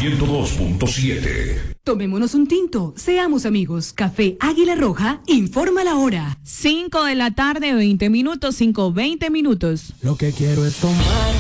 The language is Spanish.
102.7. Tomémonos un tinto, seamos amigos. Café Águila Roja informa la hora. 5 de la tarde, 20 minutos, 5:20. Lo que quiero es tomar